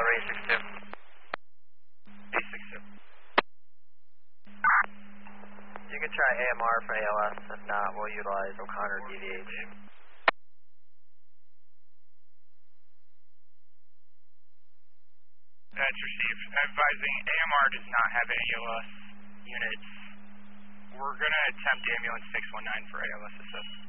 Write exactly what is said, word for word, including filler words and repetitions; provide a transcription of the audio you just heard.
eight six two. eight six two. You can try A M R for A L S, if not, we'll utilize O'Connor D V H. That's received. Advising A M R does not have A L S units. We're going to attempt ambulance six one nine for A L S assist.